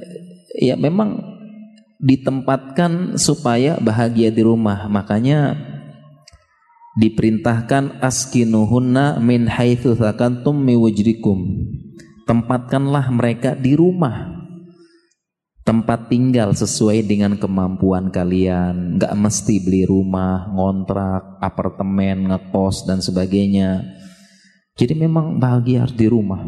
ya memang ditempatkan supaya bahagia di rumah. Makanya diperintahkan askinuhunna min haitsu sakantum min wujdikum. Tempatkanlah mereka di rumah, tempat tinggal sesuai dengan kemampuan kalian. Gak mesti beli rumah, ngontrak, apartemen, ngekos dan sebagainya. Jadi memang bahagia harus di rumah.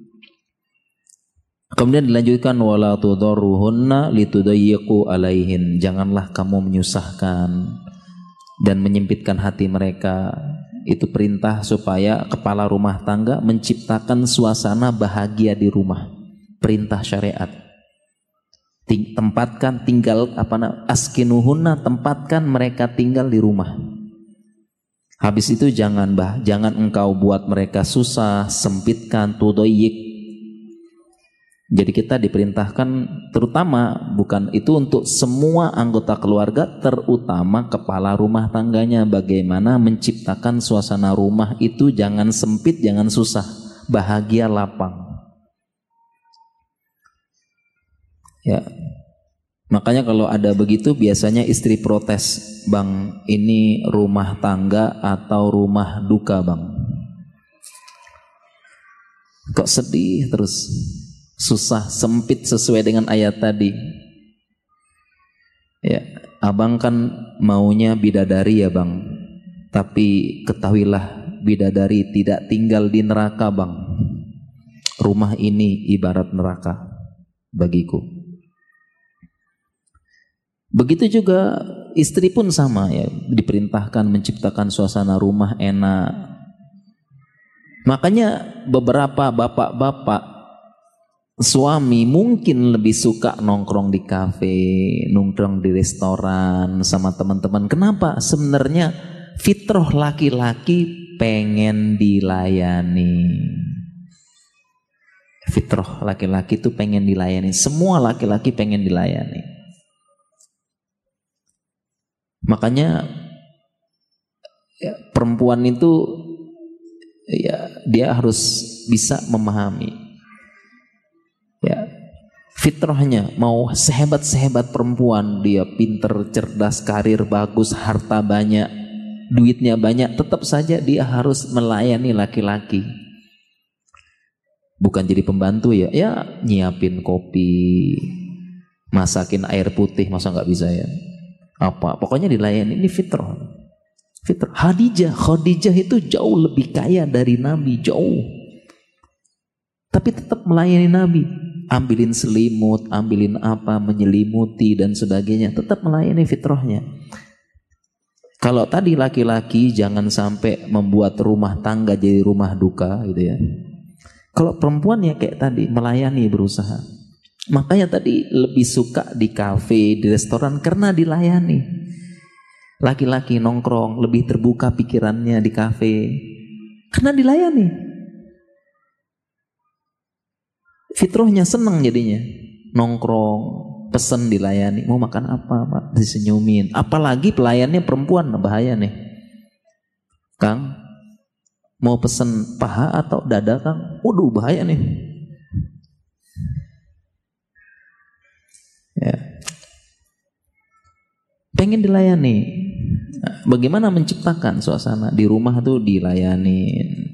Kemudian dilanjutkan wala tudarruhunna litudayyiqu alaihin. Janganlah kamu menyusahkan dan menyempitkan hati mereka. Itu perintah supaya kepala rumah tangga menciptakan suasana bahagia di rumah. Perintah syariat. Tempatkan tinggal askinuhunna, tempatkan mereka tinggal di rumah. Habis itu jangan engkau buat mereka susah, sempitkan, tudayyik. Jadi kita diperintahkan, terutama bukan itu untuk semua anggota keluarga, terutama kepala rumah tangganya, bagaimana menciptakan suasana rumah itu jangan sempit, jangan susah, bahagia, lapang. Ya, makanya kalau ada begitu biasanya istri protes, bang ini rumah tangga atau rumah duka bang? Kok sedih terus? Susah, sempit sesuai dengan ayat tadi. Ya, abang kan maunya bidadari ya bang, tapi ketahuilah bidadari tidak tinggal di neraka bang. Rumah ini ibarat neraka bagiku. Begitu juga istri pun sama ya, diperintahkan menciptakan suasana rumah enak. Makanya beberapa bapak-bapak suami mungkin lebih suka nongkrong di kafe, nongkrong di restoran sama teman-teman. Kenapa? Sebenarnya fitrah laki-laki pengen dilayani. Fitrah laki-laki itu pengen dilayani. Semua laki-laki pengen dilayani. Makanya ya, perempuan itu ya dia harus bisa memahami. Ya, fitrahnya mau sehebat-sehebat perempuan, dia pinter, cerdas, karir bagus, harta banyak, duitnya banyak, tetap saja dia harus melayani laki-laki. Bukan jadi pembantu ya, ya nyiapin kopi, masakin air putih, masa nggak bisa ya? Apa? Pokoknya dilayani, ini fitrah. Fitrah. Khadijah itu jauh lebih kaya dari Nabi, jauh. Tapi tetap melayani Nabi. Ambilin selimut, ambilin apa, menyelimuti dan sebagainya, tetap melayani fitrahnya. Kalau tadi laki-laki jangan sampai membuat rumah tangga jadi rumah duka gitu ya. Kalau perempuan ya kayak tadi melayani, berusaha. Makanya tadi lebih suka di kafe, di restoran karena dilayani. Laki-laki nongkrong lebih terbuka pikirannya di kafe karena dilayani. Fitrahnya senang jadinya, nongkrong, pesen dilayani, mau makan apa Pak, disenyumin. Apalagi pelayannya perempuan, bahaya nih. Kang, mau pesen paha atau dada Kang? Waduh bahaya nih. Ya. Pengen dilayani. Nah, bagaimana menciptakan suasana di rumah tuh dilayanin.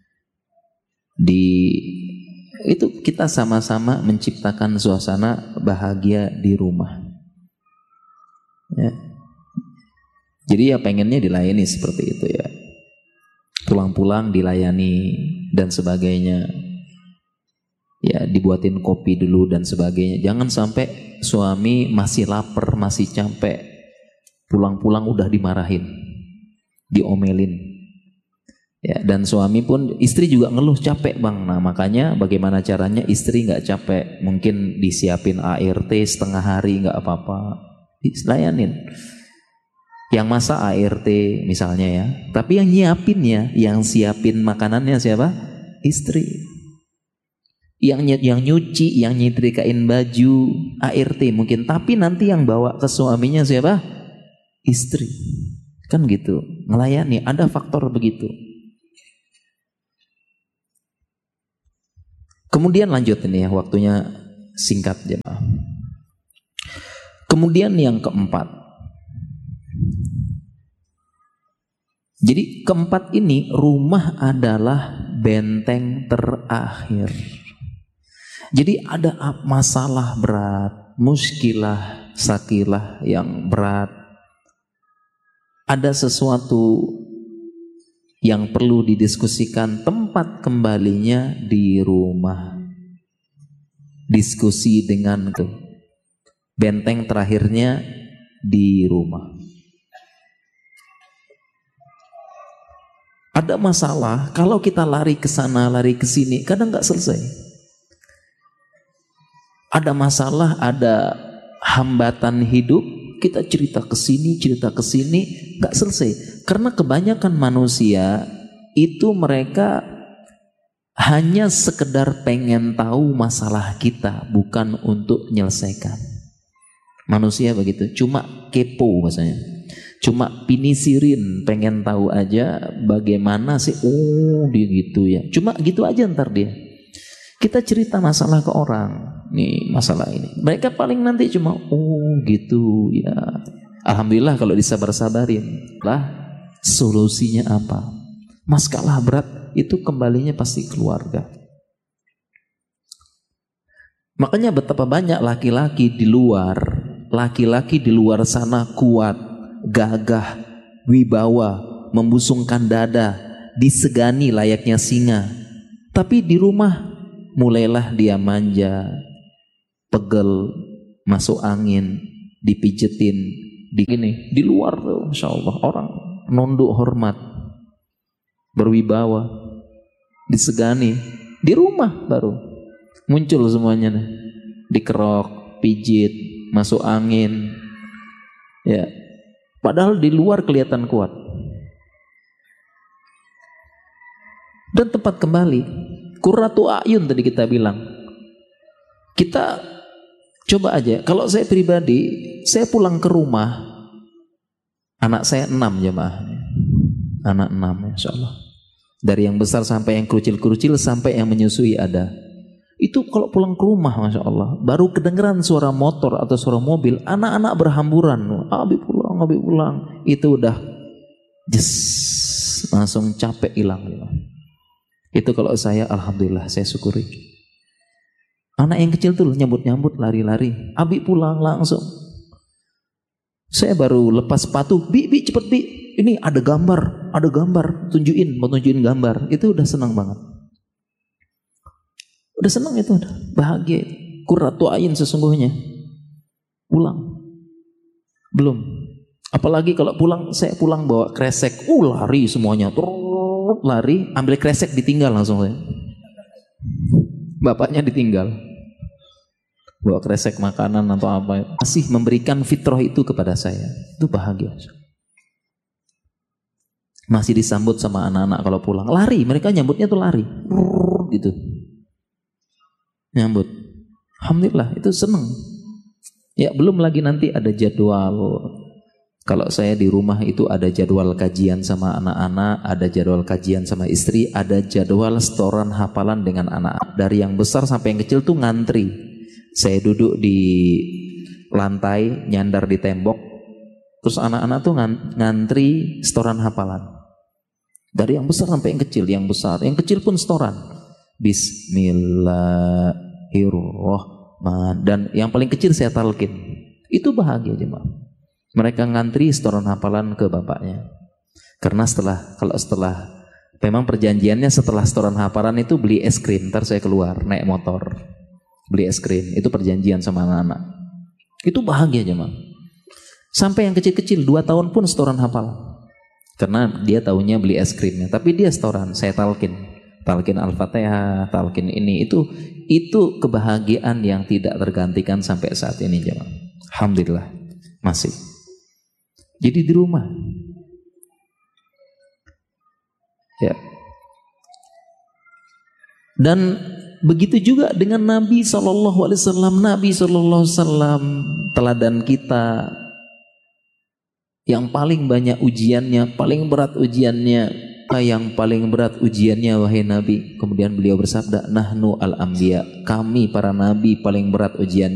Itu kita sama-sama menciptakan suasana bahagia di rumah. Ya. Jadi ya pengennya dilayani seperti itu ya. Pulang-pulang dilayani dan sebagainya. Ya dibuatin kopi dulu dan sebagainya. Jangan sampai suami masih lapar, masih capek, pulang-pulang udah dimarahin, diomelin. Ya, dan suami pun, istri juga ngeluh capek bang. Nah makanya bagaimana caranya istri nggak capek? Mungkin disiapin ART setengah hari nggak apa-apa, dilayanin. Yang masak ART misalnya ya, tapi yang nyiapinnya, yang siapin makanannya siapa? Istri. Yang nyuci, yang nyetrikain baju ART mungkin, tapi nanti yang bawa ke suaminya siapa? Istri. Kan gitu, melayani. Ada faktor begitu. Kemudian lanjut ini ya, waktunya singkat jemaah. Kemudian yang keempat. Jadi keempat ini, rumah adalah benteng terakhir. Jadi ada masalah berat, muskilah, sakilah yang berat, ada sesuatu yang perlu didiskusikan, tempat kembalinya di rumah. Diskusi dengan itu, benteng terakhirnya di rumah. Ada masalah, kalau kita lari ke sana, lari ke sini, kadang nggak selesai. Ada masalah, ada hambatan hidup, kita cerita ke sini, nggak selesai. Karena kebanyakan manusia itu mereka hanya sekedar pengen tahu masalah kita, bukan untuk menyelesaikan. Manusia begitu, cuma kepo bahasanya. Cuma pinisirin, pengen tahu aja bagaimana sih, oh dia gitu ya. Cuma gitu aja ntar dia. Kita cerita masalah ke orang, nih masalah ini. Mereka paling nanti cuma, oh gitu ya. Alhamdulillah kalau disabar-sabarin. Lah solusinya apa? Masalah berat itu kembalinya pasti keluarga. Makanya betapa banyak laki-laki di luar sana kuat, gagah, wibawa, membusungkan dada, disegani layaknya singa. Tapi di rumah mulailah dia manja, pegel, masuk angin, dipijetin, di luar tuh, Masya Allah, orang nunduk hormat, berwibawa, disegani. Di rumah baru muncul semuanya, dikerok, pijit, masuk angin, ya. Padahal di luar kelihatan kuat. Dan tempat kembali, qurratu a'yun tadi kita bilang. Kita coba aja, kalau saya pribadi, saya pulang ke rumah, anak saya 6 jemaah. Anak 6, Masya Allah. Dari yang besar sampai yang kerucil-kerucil, sampai yang menyusui ada. Itu kalau pulang ke rumah, Masya Allah, baru kedengeran suara motor atau suara mobil, anak-anak berhamburan, abi pulang, itu udah langsung capek hilang. Itu kalau saya, alhamdulillah, saya syukuri. Anak yang kecil tuh nyambut-nyambut, lari-lari, abi pulang langsung. Saya baru lepas sepatu, bi cepet bi, ini ada gambar, mau tunjukin gambar, itu udah senang banget. Udah senang itu, udah bahagia. Qurratu a'yun sesungguhnya. Pulang belum. Apalagi kalau pulang, saya pulang bawa kresek, lari semuanya, lari, ambil kresek, ditinggal langsung saya. Bapaknya ditinggal, bawa kresek makanan atau apa, masih memberikan fitrah itu kepada saya. Itu bahagia. Masih disambut sama anak-anak kalau pulang, lari, mereka nyambutnya tuh lari, gitu. Nyambut, alhamdulillah, itu seneng. Ya belum lagi nanti ada jadwal. Kalau saya di rumah itu ada jadwal kajian sama anak-anak, ada jadwal kajian sama istri, ada jadwal setoran hafalan dengan anak. Dari yang besar sampai yang kecil tuh ngantri. Saya duduk di lantai, nyandar di tembok, terus anak-anak tuh ngantri setoran hafalan. Dari yang besar sampai yang kecil, yang kecil pun setoran. Bismillahirrahmanirrahim. Dan yang paling kecil saya talqin. Itu bahagia jemaah. Mereka ngantri setoran hafalan ke bapaknya. Karena setelah memang perjanjiannya setelah setoran hafalan itu beli es krim. Ntar saya keluar naik motor beli es krim. Itu perjanjian sama anak-anak. Itu bahagia jemaah. Sampai yang kecil-kecil 2 tahun pun setoran hafalan. Karena dia taunya beli es krimnya. Tapi dia setoran, saya talqin Al-Fatihah, talqin ini, itu kebahagiaan yang tidak tergantikan sampai saat ini jemaah. Alhamdulillah masih. Jadi di rumah, ya. Dan begitu juga dengan Nabi SAW. Nabi SAW teladan kita, yang paling banyak ujiannya, paling berat ujiannya, yang paling berat ujiannya wahai Nabi? Kemudian beliau bersabda, nahnu al-anbiya, kami para nabi paling berat ujian.